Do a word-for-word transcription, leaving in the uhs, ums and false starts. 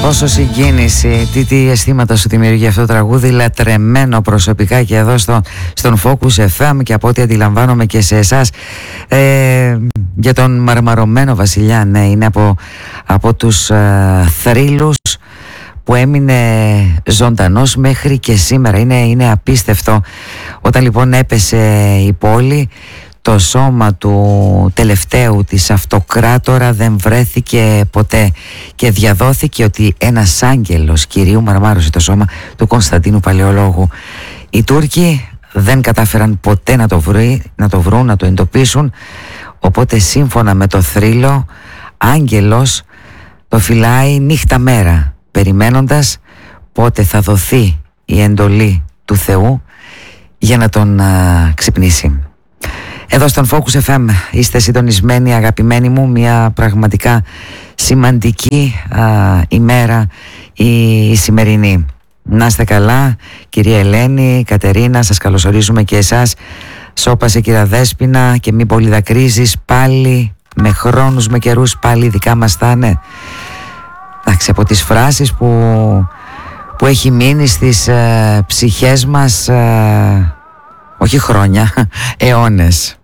Πόσο συγκίνηση, τι, τι αισθήματα σου δημιουργεί αυτό το τραγούδι, λατρεμένο προσωπικά και εδώ στο, στον Focus εφ εμ και από ό,τι αντιλαμβάνομαι και σε εσάς. Ε, για τον Μαρμαρωμένο Βασιλιά, ναι, είναι από, από τους ε, θρύλους που έμεινε ζωντανός μέχρι και σήμερα. Είναι, είναι απίστευτο. Όταν λοιπόν έπεσε η πόλη, το σώμα του τελευταίου της αυτοκράτορα δεν βρέθηκε ποτέ και διαδόθηκε ότι ένας άγγελος Κυρίου μαρμάρωσε το σώμα του Κωνσταντίνου Παλαιολόγου. Οι Τούρκοι δεν κατάφεραν ποτέ να το, βρει, να το βρουν, να το εντοπίσουν, οπότε σύμφωνα με το θρύλο, άγγελος το φυλάει νύχτα μέρα, περιμένοντας πότε θα δοθεί η εντολή του Θεού για να τον α, ξυπνήσει. Εδώ στον Focus εφ εμ είστε συντονισμένοι, αγαπημένοι μου, μια πραγματικά σημαντική α, ημέρα η, η σημερινή. Να είστε καλά, κυρία Ελένη, Κατερίνα, σας καλωσορίζουμε και εσάς. Σώπασε κυρία Δέσποινα και μην πολύ δακρύζεις, πάλι με χρόνους, με καιρούς, πάλι δικά μας θα είναι. Εντάξει, από τις φράσεις που, που έχει μείνει στις ε, ψυχές μας, ε, όχι χρόνια, αιώνες.